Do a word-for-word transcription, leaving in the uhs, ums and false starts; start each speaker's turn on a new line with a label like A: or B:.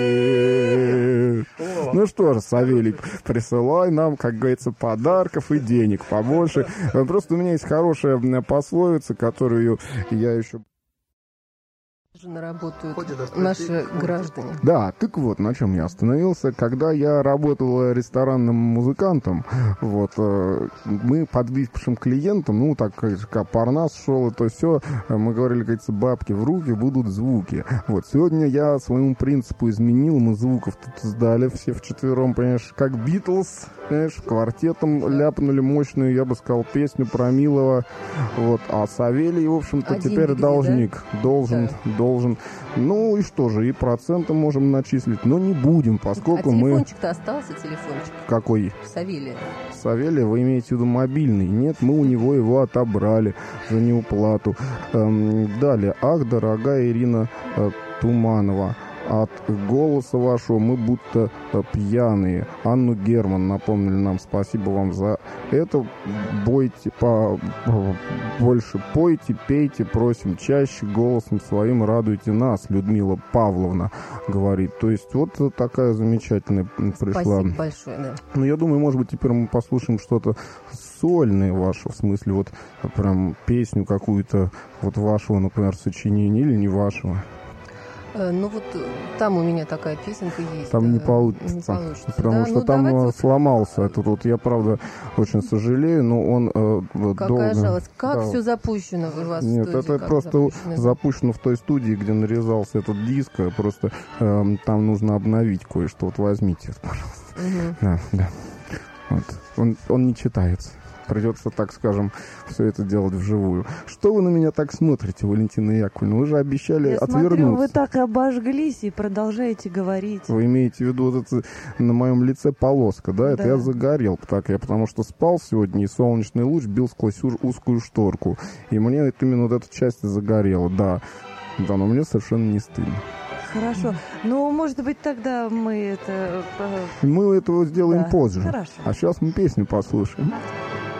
A: Ну что же, Савелий, присылай нам, как говорится, подарков и денег побольше. Просто у меня есть хорошая пословица, которую я еще...
B: работают наши граждане.
A: Да, так вот, на чем я остановился. Когда я работал ресторанным музыкантом, вот, мы подвыпившим клиентам, ну, так как Парнас шел, и то все, мы говорили, говорится, бабки в руки, будут звуки. Вот, сегодня я своему принципу изменил, мы звуков тут сдали все вчетвером, понимаешь, как Битлз, понимаешь, квартетом ляпнули мощную, я бы сказал, песню про Милова, вот, а Савелий, в общем-то,
B: Один
A: теперь
B: где,
A: должник,
B: да?
A: должен,
B: Да.
A: должен. Ну и что же, и проценты можем начислить, но не будем, поскольку
B: а
A: мы...
B: телефончик-то остался, телефончик?
A: Какой?
B: Савелия.
A: Савелия, вы имеете в виду мобильный? Нет, мы у него его отобрали за неуплату. Эм, далее. Ах, дорогая Ирина э, Туманова. От голоса вашего мы будто пьяные. Анну Герман напомнили нам. Спасибо вам за это. Бойте, по, больше пойте, пейте, просим чаще, голосом своим радуйте нас, Людмила Павловна говорит. То есть вот такая замечательная пришла.
B: Спасибо большое, да.
A: Ну, я думаю, может быть, теперь мы послушаем что-то сольное ваше, в смысле, вот прям песню какую-то вот вашего, например, сочинения или не вашего.
B: Ну вот там у меня такая песенка есть.
A: Там
B: да,
A: не получится,
B: не получится
A: потому
B: да?
A: что
B: ну,
A: там
B: вот...
A: сломался этот вот. Я, правда, очень сожалею, но он э,
B: Какая
A: долго...
B: жалость. Как
A: да.
B: все запущено у вас
A: Нет,
B: в студии?
A: это
B: как
A: просто
B: запущено?
A: запущено в той студии, где нарезался этот диск. Просто э, там нужно обновить кое-что. Вот возьмите, пожалуйста.
B: Угу.
A: Да, да. Вот. Он, он не читается. Придется, так скажем, все это делать вживую. Что вы на меня так смотрите, Валентина Яковлевна? Вы же обещали
C: Я
A: отвернуться.
C: смотрю, вы так обожглись и продолжаете говорить.
A: Вы имеете в виду вот это на моем лице полоска, да? Это
C: да.
A: я загорел, так я потому что спал сегодня, и солнечный луч бил сквозь узкую шторку. И мне это, именно вот эта часть загорела, да. Да, но мне совершенно не стыдно.
C: Хорошо. Ну, может быть, тогда мы это...
A: Мы этого сделаем
C: да.
A: позже.
C: Хорошо.
A: А сейчас мы песню послушаем.